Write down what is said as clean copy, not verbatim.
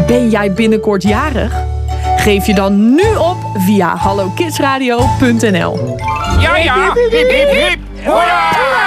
Ben jij binnenkort jarig? Geef je dan nu op via hallokidsradio.nl. Ja, hip, hip, hip. Hoera!